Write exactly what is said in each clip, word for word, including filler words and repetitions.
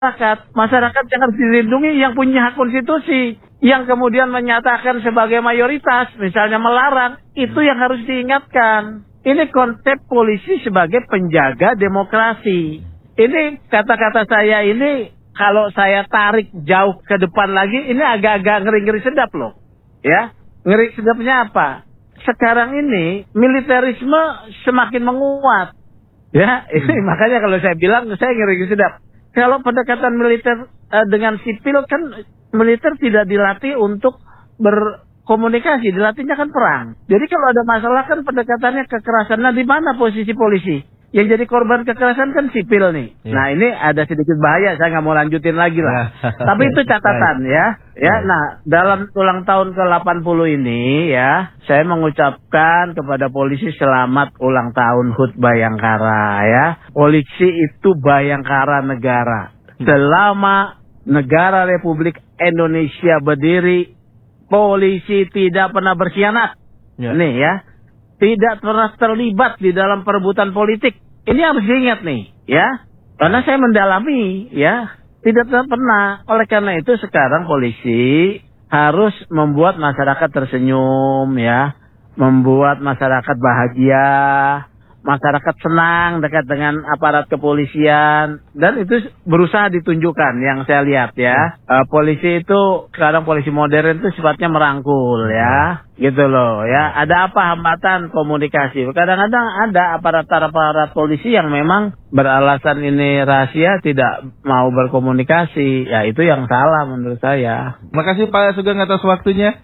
masyarakat. Masyarakat yang harus dilindungi yang punya hak konstitusi. Yang kemudian menyatakan sebagai mayoritas, misalnya melarang, itu yang harus diingatkan. Ini konsep polisi sebagai penjaga demokrasi. Ini kata-kata saya ini, kalau saya tarik jauh ke depan lagi, ini agak-agak ngeri-ngeri sedap loh. Ya, ngeri sedapnya apa? Sekarang ini militerisme semakin menguat. Ya, ini makanya kalau saya bilang saya ngeri-ngeri sedap. Kalau pendekatan militer uh, dengan sipil kan militer tidak dilatih untuk berkomunikasi, dilatihnya kan perang. Jadi kalau ada masalah kan pendekatannya kekerasan. Nah, di mana posisi polisi? Yang jadi korban kekerasan kan sipil nih. Ya. Nah, ini ada sedikit bahaya, saya nggak mau lanjutin lagi lah. Tapi itu catatan ya. Ya, nah dalam ulang tahun ke delapan puluh ini ya, saya mengucapkan kepada polisi selamat ulang tahun H U T Bayangkara ya. Polisi itu bayangkara negara. Selama negara Republik Indonesia berdiri, polisi tidak pernah berkhianat. Ya. Nih ya. Tidak pernah terlibat di dalam perebutan politik. Ini harus diingat nih, ya. Karena saya mendalami, ya. Tidak pernah. Oleh karena itu sekarang polisi harus membuat masyarakat tersenyum, ya. Membuat masyarakat bahagia. Masyarakat senang dekat dengan aparat kepolisian. Dan itu berusaha ditunjukkan yang saya lihat ya. Uh, polisi itu, sekarang polisi modern itu sifatnya merangkul ya. Gitu loh ya. Ada apa hambatan komunikasi? Kadang-kadang ada aparat-aparat polisi yang memang beralasan ini rahasia tidak mau berkomunikasi. Ya itu yang salah menurut saya. Makasih Pak Sugeng atas waktunya.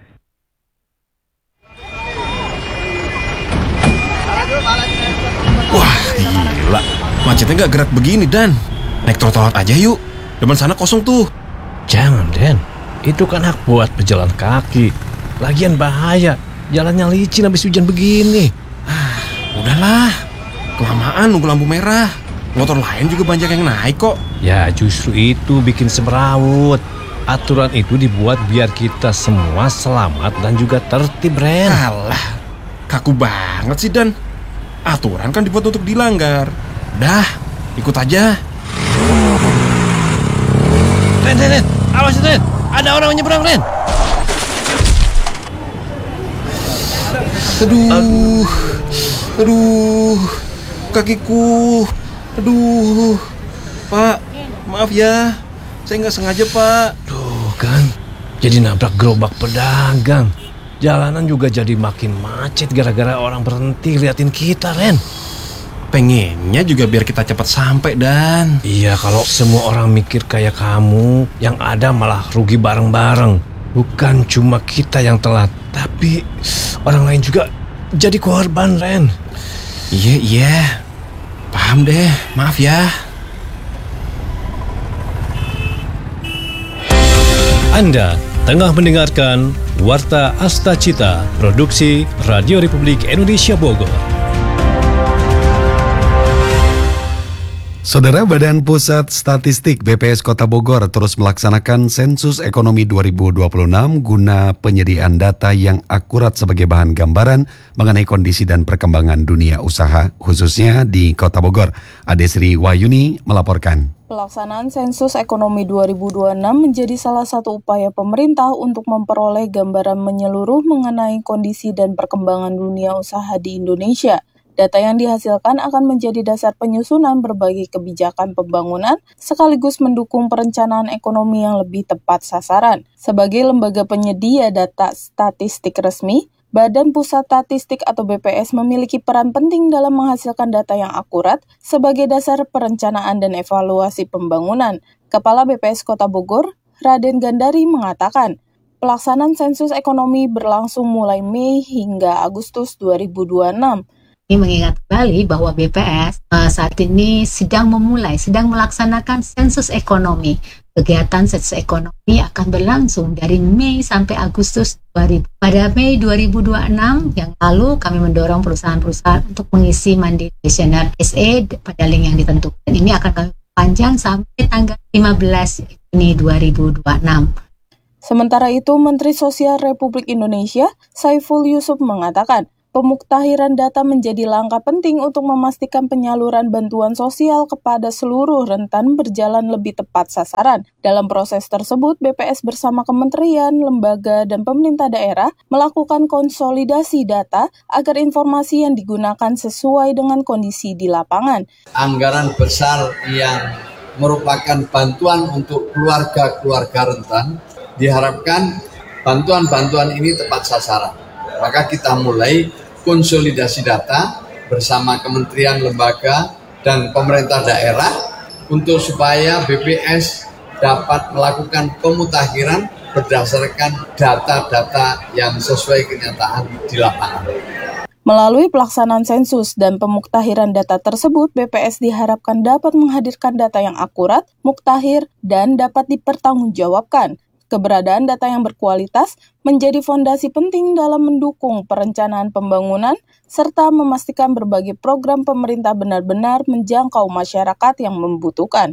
Wah gila, macetnya gak gerak begini Dan. Naik trotoar aja yuk, depan sana kosong tuh. Jangan Den, itu kan hak buat pejalan kaki. Lagian bahaya, jalannya licin habis hujan begini. Ah, udahlah, kelamaan nunggu lampu merah. Motor lain juga banyak yang naik kok. Ya justru itu bikin semrawut. Aturan itu dibuat biar kita semua selamat dan juga tertib Ren. Alah, kaku banget sih Dan. Aturan kan dibuat untuk dilanggar. Dah, ikut aja. Ren, Ren, Ren, awas Ren. Ada orang menyeberang Ren. Aduh, aduh, kakiku. Aduh, Pak, maaf ya. Saya nggak sengaja Pak. Tuh kan, jadi nabrak gerobak pedagang. Jalanan juga jadi makin macet gara-gara orang berhenti liatin kita, Ren. Pengennya juga biar kita cepat sampai, Dan. Iya, kalau semua orang mikir kayak kamu, yang ada malah rugi bareng-bareng. Bukan cuma kita yang telat, tapi orang lain juga jadi korban, Ren. Iya, iya. Paham deh, maaf ya. Anda tengah mendengarkan Warta Astacita, produksi Radio Republik Indonesia Bogor. Saudara, Badan Pusat Statistik B P S Kota Bogor terus melaksanakan sensus ekonomi dua ribu dua puluh enam guna penyediaan data yang akurat sebagai bahan gambaran mengenai kondisi dan perkembangan dunia usaha, khususnya di Kota Bogor. Adesri Wayuni melaporkan. Pelaksanaan sensus ekonomi dua ribu dua puluh enam menjadi salah satu upaya pemerintah untuk memperoleh gambaran menyeluruh mengenai kondisi dan perkembangan dunia usaha di Indonesia. Data yang dihasilkan akan menjadi dasar penyusunan berbagai kebijakan pembangunan sekaligus mendukung perencanaan ekonomi yang lebih tepat sasaran. Sebagai lembaga penyedia data statistik resmi, Badan Pusat Statistik atau B P S memiliki peran penting dalam menghasilkan data yang akurat sebagai dasar perencanaan dan evaluasi pembangunan. Kepala B P S Kota Bogor, Raden Gandari mengatakan, pelaksanaan sensus ekonomi berlangsung mulai Mei hingga Agustus dua ribu dua puluh enam. Ini mengingat kembali bahwa B P S uh, saat ini sedang memulai, sedang melaksanakan sensus ekonomi. Kegiatan sensus ekonomi akan berlangsung dari Mei sampai Agustus dua ribu. Pada Mei dua ribu dua puluh enam yang lalu kami mendorong perusahaan-perusahaan untuk mengisi mandiri kuesioner S E pada link yang ditentukan. Ini akan kami panjang sampai tanggal lima belas Juni dua ribu dua puluh enam. Sementara itu, Menteri Sosial Republik Indonesia Saiful Yusuf mengatakan, Pemuktahiran data menjadi langkah penting untuk memastikan penyaluran bantuan sosial kepada seluruh rentan berjalan lebih tepat sasaran. Dalam proses tersebut, B P S bersama kementerian, lembaga, dan pemerintah daerah melakukan konsolidasi data agar informasi yang digunakan sesuai dengan kondisi di lapangan. Anggaran besar yang merupakan bantuan untuk keluarga-keluarga rentan, diharapkan bantuan-bantuan ini tepat sasaran. Maka kita mulai konsolidasi data bersama kementerian, lembaga, dan pemerintah daerah untuk supaya B P S dapat melakukan pemutakhiran berdasarkan data-data yang sesuai kenyataan di lapangan. Melalui pelaksanaan sensus dan pemuktahiran data tersebut, B P S diharapkan dapat menghadirkan data yang akurat, muktakhir, dan dapat dipertanggungjawabkan. Keberadaan data yang berkualitas menjadi fondasi penting dalam mendukung perencanaan pembangunan serta memastikan berbagai program pemerintah benar-benar menjangkau masyarakat yang membutuhkan.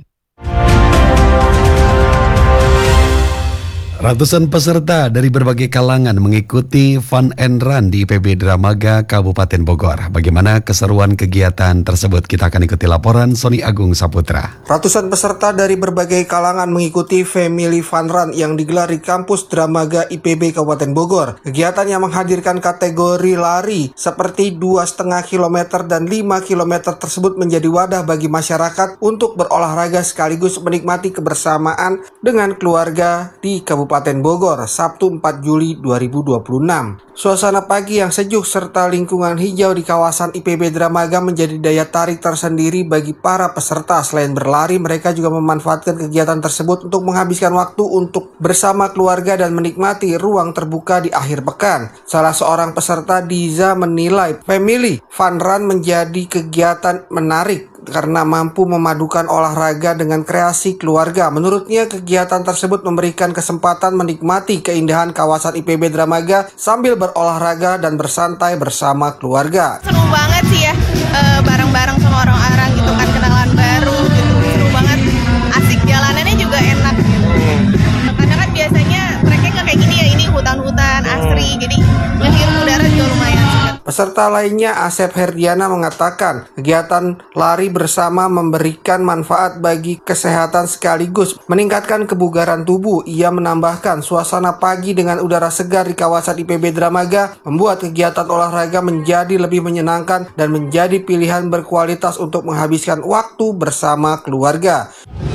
Ratusan peserta dari berbagai kalangan mengikuti Fun and Run di I P B Dramaga Kabupaten Bogor. Bagaimana keseruan kegiatan tersebut? Kita akan ikuti laporan Sony Agung Saputra. Ratusan peserta dari berbagai kalangan mengikuti Family Fun Run yang digelar di kampus Dramaga I P B Kabupaten Bogor. Kegiatan yang menghadirkan kategori lari seperti dua koma lima kilometer dan lima kilometer tersebut menjadi wadah bagi masyarakat untuk berolahraga sekaligus menikmati kebersamaan dengan keluarga di Kabupaten Bogor, Sabtu empat Juli dua ribu dua puluh enam. Suasana pagi yang sejuk serta lingkungan hijau di kawasan I P B Dramaga menjadi daya tarik tersendiri bagi para peserta. Selain berlari, mereka juga memanfaatkan kegiatan tersebut untuk menghabiskan waktu untuk bersama keluarga dan menikmati ruang terbuka di akhir pekan. Salah seorang peserta, Diza, menilai Family Fun Run menjadi kegiatan menarik karena mampu memadukan olahraga dengan kreasi keluarga. Menurutnya, kegiatan tersebut memberikan kesempatan menikmati keindahan kawasan I P B Dramaga sambil berolahraga dan bersantai bersama keluarga. Seru banget sih ya, e, bareng-bareng sama orang-orang gitu kan, kenalan baru gitu. Seru banget, asik, jalanannya juga enak gitu. Karena kan biasanya mereka nggak kayak gini ya, ini hutan-hutan asri, jadi menghirup udara juga lumayan. Peserta lainnya, Asep Herdiana, mengatakan kegiatan lari bersama memberikan manfaat bagi kesehatan sekaligus meningkatkan kebugaran tubuh. Ia menambahkan suasana pagi dengan udara segar di kawasan I P B Dramaga membuat kegiatan olahraga menjadi lebih menyenangkan dan menjadi pilihan berkualitas untuk menghabiskan waktu bersama keluarga.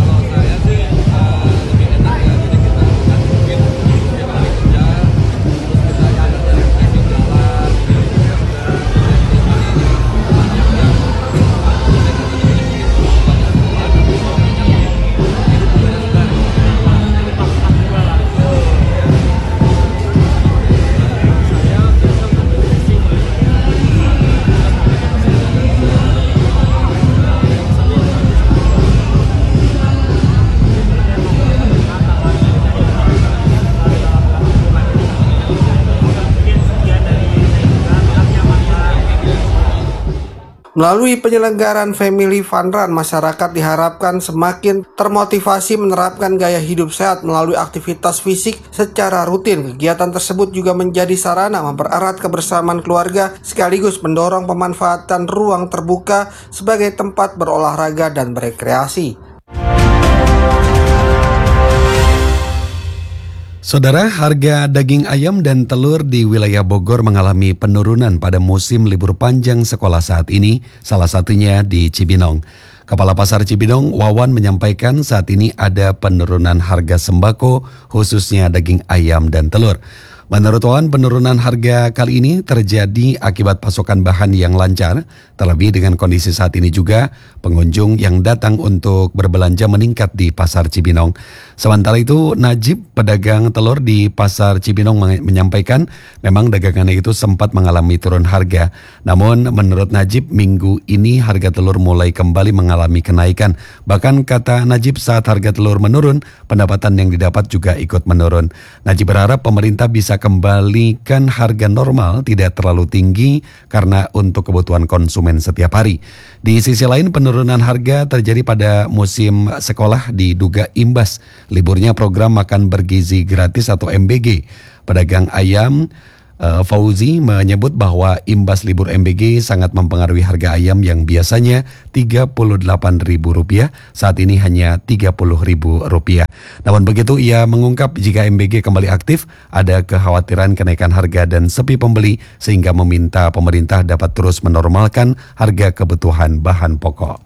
Melalui penyelenggaraan Family Fun Run, masyarakat diharapkan semakin termotivasi menerapkan gaya hidup sehat melalui aktivitas fisik secara rutin. Kegiatan tersebut juga menjadi sarana mempererat kebersamaan keluarga sekaligus mendorong pemanfaatan ruang terbuka sebagai tempat berolahraga dan berekreasi. Saudara, harga daging ayam dan telur di wilayah Bogor mengalami penurunan pada musim libur panjang sekolah saat ini, salah satunya di Cibinong. Kepala Pasar Cibinong, Wawan, menyampaikan saat ini ada penurunan harga sembako, khususnya daging ayam dan telur. Menurut Wawan, penurunan harga kali ini terjadi akibat pasokan bahan yang lancar, terlebih dengan kondisi saat ini juga pengunjung yang datang untuk berbelanja meningkat di Pasar Cibinong. Sementara itu, Najib, pedagang telur di Pasar Cibinong, menyampaikan memang dagangannya itu sempat mengalami turun harga. Namun menurut Najib, minggu ini harga telur mulai kembali mengalami kenaikan. Bahkan kata Najib, saat harga telur menurun, pendapatan yang didapat juga ikut menurun. Najib berharap pemerintah bisa kembalikan harga normal, tidak terlalu tinggi karena untuk kebutuhan konsumen setiap hari. Di sisi lain, penurunan harga terjadi pada musim sekolah diduga imbas liburnya program makan bergizi gratis atau M B G. Pedagang ayam Uh, Fauzi menyebut bahwa imbas libur M B G sangat mempengaruhi harga ayam yang biasanya tiga puluh delapan ribu rupiah, saat ini hanya tiga puluh ribu rupiah. Namun begitu, ia mengungkap jika M B G kembali aktif, ada kekhawatiran kenaikan harga dan sepi pembeli, sehingga meminta pemerintah dapat terus menormalkan harga kebutuhan bahan pokok.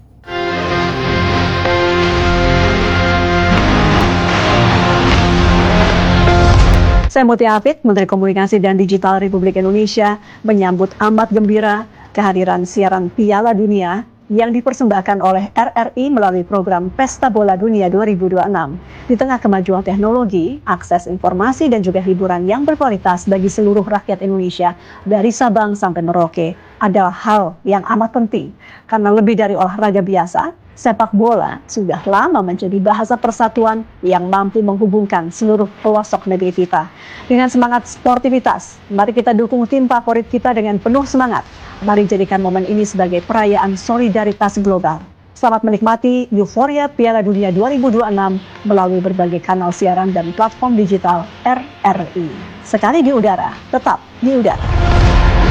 Saya Mutia Hafid, Menteri Komunikasi dan Digital Republik Indonesia, menyambut amat gembira kehadiran siaran Piala Dunia yang dipersembahkan oleh R R I melalui program Pesta Bola Dunia dua ribu dua puluh enam. Di tengah kemajuan teknologi, akses informasi dan juga hiburan yang berkualitas bagi seluruh rakyat Indonesia dari Sabang sampai Merauke adalah hal yang amat penting. Karena lebih dari olahraga biasa, sepak bola sudah lama menjadi bahasa persatuan yang mampu menghubungkan seluruh pelosok negeri kita. Dengan semangat sportivitas, mari kita dukung tim favorit kita dengan penuh semangat. Mari jadikan momen ini sebagai perayaan solidaritas global. Selamat menikmati euforia Piala Dunia dua ribu dua puluh enam melalui berbagai kanal siaran dan platform digital R R I. Sekali di udara, tetap di udara.